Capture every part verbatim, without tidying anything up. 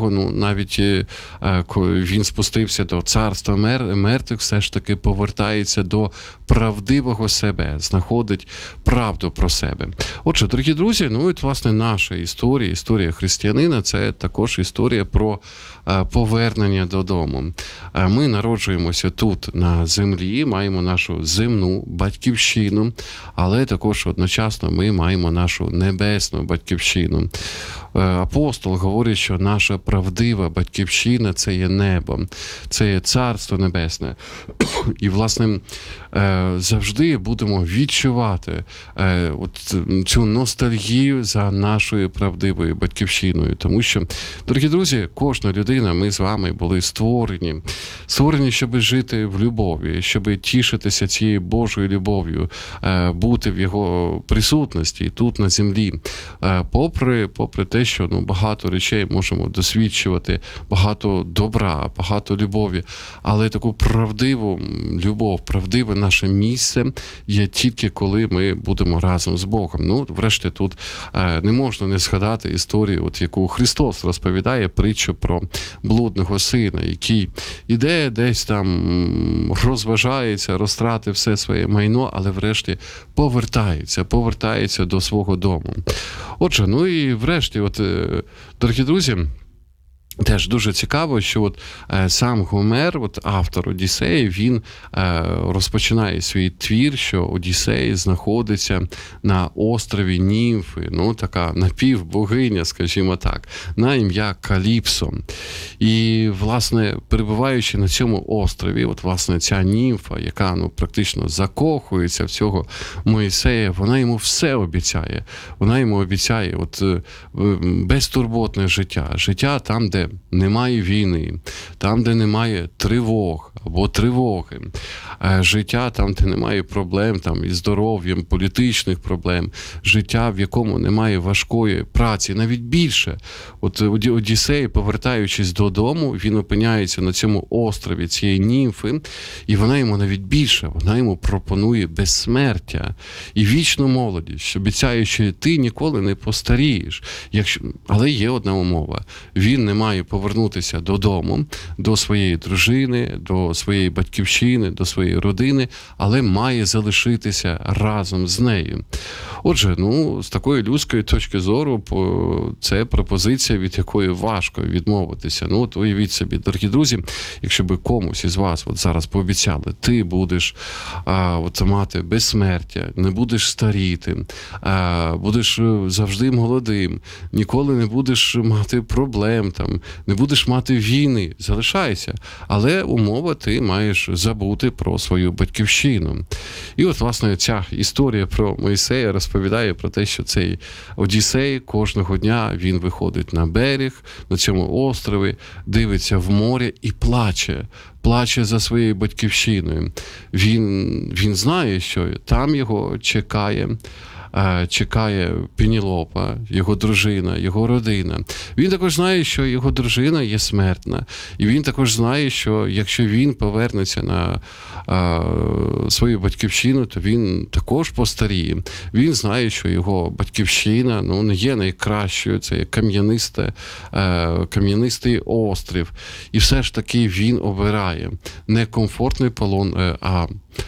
того, ну, навіть коли він спустився до царства мертвих, все ж таки повертається до правдивого себе, знаходить правду про себе. Отже, дорогі друзі, ну, і, власне, наша історія, історія християнина, це також історія про повернення додому. Ми народжуємося тут, на землі, маємо нашу земну батьківщину, але також одночасно ми маємо нашу небесну батьківщину. Апостол говорить, що наша правдива батьківщина – це є небо, це є Царство Небесне. І, власне, завжди будемо відчувати от цю ностальгію за нашою правдивою батьківщиною. Тому що, дорогі друзі, кожна людина, ми з вами були створені. Створені, щоб жити в любові, щоб тішитися цією Божою любов'ю, бути в Його присутності тут, на землі. Попри, попри те, що ну, багато речей можемо досвідчувати, багато добра, багато любові, але таку правдиву любов, правдиве наше місце є тільки коли ми будемо разом з Богом. Ну, врешті, тут не можна не згадати історію, от, яку Христос розповідає, притчу про блудного сина, який іде десь там, розважається, розтратив все своє майно, але врешті повертається, повертається до свого дому. Отже, ну і врешті, от, дорогі друзі, теж дуже цікаво, що от е, сам Гомер, от автор Одіссеї, він е, розпочинає свій твір, що Одіссей знаходиться на острові Німфи, ну така напівбогиня, скажімо так, на ім'я Каліпсо. І, власне, перебуваючи на цьому острові, от, власне, ця німфа, яка, ну, практично закохується в цього Мойсея, вона йому все обіцяє. Вона йому обіцяє от безтурботне життя, життя там, де немає війни, там, де немає тривог або тривоги, життя там, де немає проблем там, із здоров'ям, політичних проблем, життя, в якому немає важкої праці, навіть більше. От Одіссей, повертаючись додому, він опиняється на цьому острові цієї німфи, і вона йому навіть більше, вона йому пропонує безсмертя і вічну молодість, обіцяючи, ти ніколи не постарієш. Якщо... Але є одна умова. Він не має повернутися додому, до своєї дружини, до своєї батьківщини, до своєї родини, але має залишитися разом з нею. Отже, ну, з такої людської точки зору, це пропозиція, від якої важко відмовитися. Ну, от уявіть собі, дорогі друзі, якщо би комусь із вас от зараз пообіцяли, ти будеш а, от, мати безсмертя, не будеш старіти, а, будеш завжди молодим, ніколи не будеш мати проблем, там, не будеш мати війни, залишайся. Але умова, ти маєш забути про свою батьківщину. І от, власне, ця історія про Мойсея розповідає про те, що цей Одіссей кожного дня, він виходить на берег, на цьому острові, дивиться в море і плаче. Плаче за своєю батьківщиною. Він, він знає, що там його чекає чекає Пенелопа, його дружина, його родина. Він також знає, що його дружина є смертна. І він також знає, що якщо він повернеться на а, свою батьківщину, то він також постаріє. Він знає, що його батьківщина ну, не є найкращою, це є кам'янисте, а, кам'янистий острів. І все ж таки він обирає не комфортний полон, а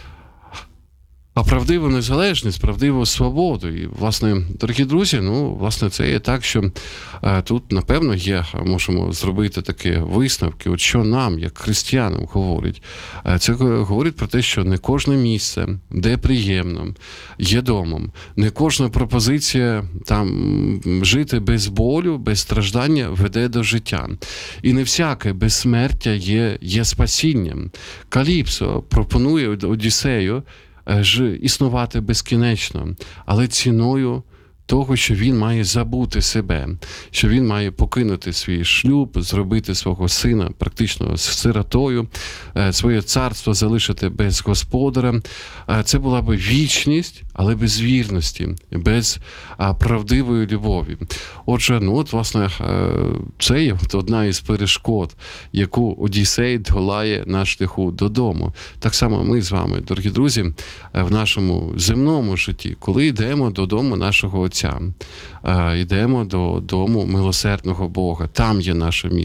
А правдиву незалежність, правдиву свободу. І, власне, дорогі друзі, ну, власне, це є так, що е, тут, напевно, є, можемо зробити такі висновки, от що нам, як християнам, говорить. Е, це говорить про те, що не кожне місце, де приємно, є домом. Не кожна пропозиція там жити без болю, без страждання веде до життя. І не всяке безсмертя є, є спасінням. Каліпсо пропонує Одіссею ж існувати безкінечно, але ціною того, що він має забути себе, що він має покинути свій шлюб, зробити свого сина практично сиротою, своє царство залишити без господаря. Це була би вічність, але без вірності, без правдивої любові. Отже, ну от, власне, це є одна із перешкод, яку Одіссей долає на шляху додому. Так само ми з вами, дорогі друзі, в нашому земному житті, коли йдемо додому нашого Отця, йдемо до дому милосердного Бога, там є наше місце.